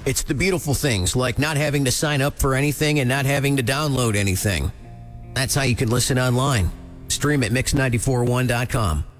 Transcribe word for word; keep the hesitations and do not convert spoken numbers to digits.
It's the beautiful things, like not having to sign up for anything and not having to download anything. That's how you can listen online. Stream at mix nine four one dot com.